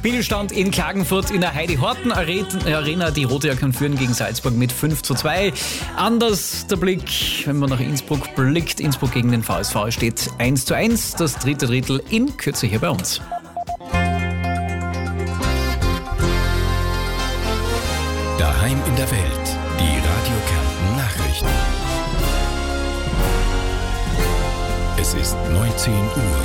Spielstand in Klagenfurt in der Heidi-Horten-Arena. Die Rotjacken führen gegen Salzburg mit 5:2. Anders der Blick, wenn man nach Innsbruck blickt. Innsbruck gegen den VSV steht 1:1. Das dritte Drittel in Kürze hier bei uns. Daheim in der Welt. Die Radio Kärnten Nachrichten. Es ist 19 Uhr.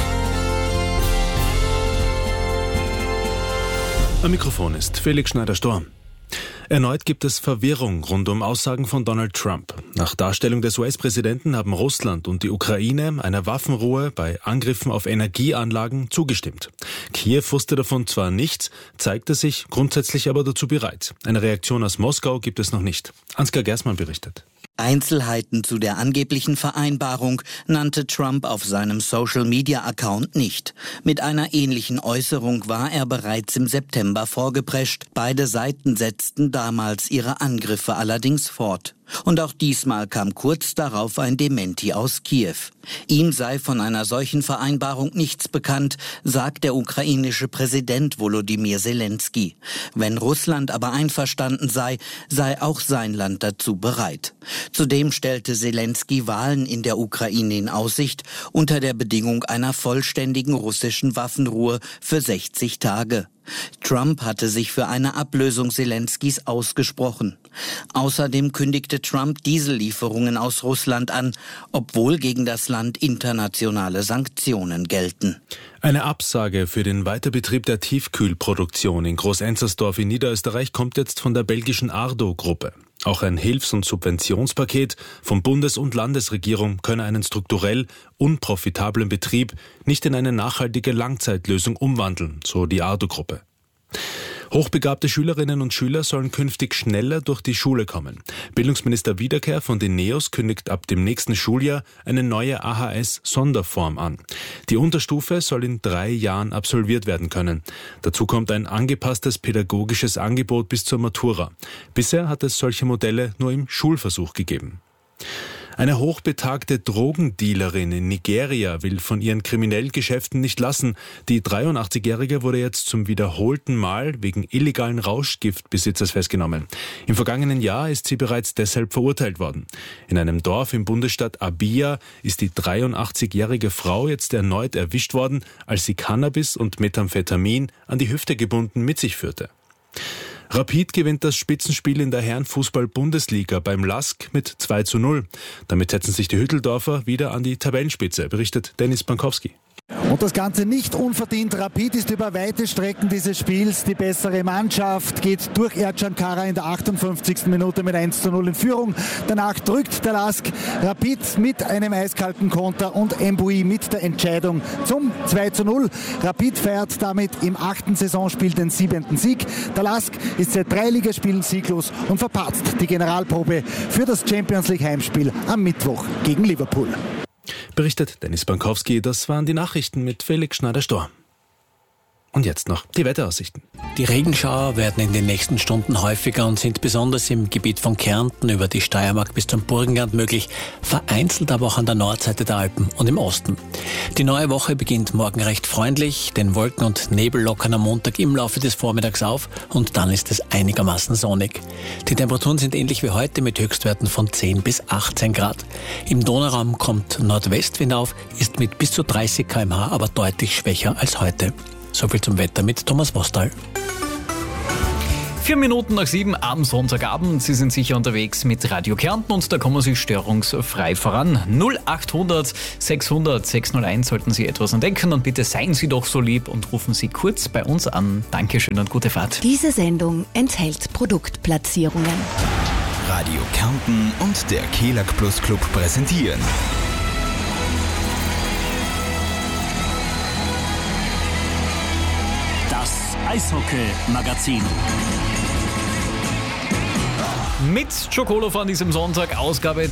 Am Mikrofon ist Felix Schneider-Storm. Erneut gibt es Verwirrung rund um Aussagen von Donald Trump. Nach Darstellung des US-Präsidenten haben Russland und die Ukraine einer Waffenruhe bei Angriffen auf Energieanlagen zugestimmt. Kiew wusste davon zwar nichts, zeigte sich grundsätzlich aber dazu bereit. Eine Reaktion aus Moskau gibt es noch nicht. Ansgar Gersmann berichtet. Einzelheiten zu der angeblichen Vereinbarung nannte Trump auf seinem Social-Media-Account nicht. Mit einer ähnlichen Äußerung war er bereits im September vorgeprescht. Beide Seiten setzten damals ihre Angriffe allerdings fort. Und auch diesmal kam kurz darauf ein Dementi aus Kiew. Ihm sei von einer solchen Vereinbarung nichts bekannt, sagt der ukrainische Präsident Volodymyr Zelensky. Wenn Russland aber einverstanden sei, sei auch sein Land dazu bereit. Zudem stellte Zelensky Wahlen in der Ukraine in Aussicht, unter der Bedingung einer vollständigen russischen Waffenruhe für 60 Tage. Trump hatte sich für eine Ablösung Zelenskys ausgesprochen. Außerdem kündigte Trump Diesellieferungen aus Russland an, obwohl gegen das Land internationale Sanktionen gelten. Eine Absage für den Weiterbetrieb der Tiefkühlproduktion in Groß-Enzersdorf in Niederösterreich kommt jetzt von der belgischen Ardo-Gruppe. Auch ein Hilfs- und Subventionspaket von Bundes- und Landesregierung könne einen strukturell unprofitablen Betrieb nicht in eine nachhaltige Langzeitlösung umwandeln, so die Ardo-Gruppe. Hochbegabte Schülerinnen und Schüler sollen künftig schneller durch die Schule kommen. Bildungsminister Wiederkehr von den NEOS kündigt ab dem nächsten Schuljahr eine neue AHS-Sonderform an. Die Unterstufe soll in 3 Jahren absolviert werden können. Dazu kommt ein angepasstes pädagogisches Angebot bis zur Matura. Bisher hat es solche Modelle nur im Schulversuch gegeben. Eine hochbetagte Drogendealerin in Nigeria will von ihren kriminellen Geschäften nicht lassen. Die 83-Jährige wurde jetzt zum wiederholten Mal wegen illegalen Rauschgiftbesitzes festgenommen. Im vergangenen Jahr ist sie bereits deshalb verurteilt worden. In einem Dorf im Bundesstaat Abia ist die 83-jährige Frau jetzt erneut erwischt worden, als sie Cannabis und Methamphetamin an die Hüfte gebunden mit sich führte. Rapid gewinnt das Spitzenspiel in der Herrenfußball-Bundesliga beim LASK mit 2:0. Damit setzen sich die Hütteldorfer wieder an die Tabellenspitze, berichtet Dennis Bankowski. Und das Ganze nicht unverdient. Rapid ist über weite Strecken dieses Spiels die bessere Mannschaft, geht durch Ercan Kara in der 58. Minute mit 1:0 in Führung. Danach drückt der LASK Rapid mit einem eiskalten Konter und Mbui mit der Entscheidung zum 2:0. Rapid feiert damit im 8. Saisonspiel den 7. Sieg. Der LASK ist seit 3 Ligaspielen sieglos und verpatzt die Generalprobe für das Champions-League-Heimspiel am Mittwoch gegen Liverpool. Berichtet Dennis Bankowski. Das waren die Nachrichten mit Felix Schneider-Storm. Und jetzt noch die Wetteraussichten. Die Regenschauer werden in den nächsten Stunden häufiger und sind besonders im Gebiet von Kärnten über die Steiermark bis zum Burgenland möglich, vereinzelt aber auch an der Nordseite der Alpen und im Osten. Die neue Woche beginnt morgen recht freundlich, denn Wolken und Nebel lockern am Montag im Laufe des Vormittags auf und dann ist es einigermaßen sonnig. Die Temperaturen sind ähnlich wie heute mit Höchstwerten von 10 bis 18 Grad. Im Donauraum kommt Nordwestwind auf, ist mit bis zu 30 km/h aber deutlich schwächer als heute. Soviel zum Wetter mit Thomas Vostal. 4 Minuten nach 7 am Sonntagabend. Sie sind sicher unterwegs mit Radio Kärnten und da kommen Sie störungsfrei voran. 0800 600 601 sollten Sie etwas entdecken und bitte seien Sie doch so lieb und rufen Sie kurz bei uns an. Dankeschön und gute Fahrt. Diese Sendung enthält Produktplatzierungen. Radio Kärnten und der Kelag Plus Club präsentieren. Eishockey-Magazin. Mit Schokolow an diesem Sonntag, Ausgabe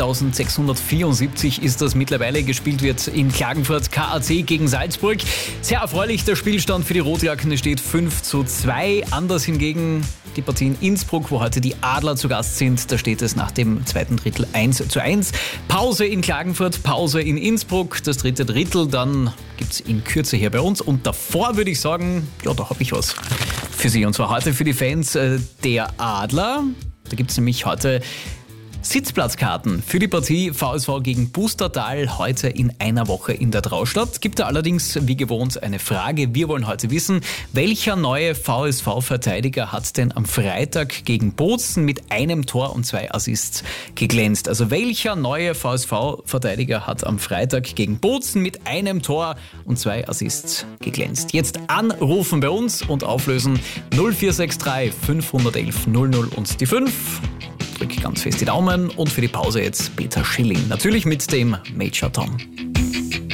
2674 ist das mittlerweile. Gespielt wird in Klagenfurt KAC gegen Salzburg. Sehr erfreulich, der Spielstand für die Rotjacken steht 5:2. Anders hingegen die Partie in Innsbruck, wo heute die Adler zu Gast sind. Da steht es nach dem zweiten Drittel 1:1. Pause in Klagenfurt, Pause in Innsbruck. Das dritte Drittel dann gibt es in Kürze hier bei uns. Und davor würde ich sagen, ja, da habe ich was für Sie. Und zwar heute für die Fans der Adler. Da gibt es nämlich heute Sitzplatzkarten für die Partie VSV gegen Pustertal heute in einer Woche in der Traustadt. Gibt da allerdings wie gewohnt eine Frage. Wir wollen heute wissen, welcher neue VSV-Verteidiger hat denn am Freitag gegen Bozen mit einem Tor und 2 Assists geglänzt? Also welcher neue VSV-Verteidiger hat am Freitag gegen Bozen mit einem Tor und 2 Assists geglänzt? Jetzt anrufen bei uns und auflösen 0463 511 00 und die 5. Drück ganz fest die Daumen und für die Pause jetzt Peter Schilling. Natürlich mit dem Major Tom.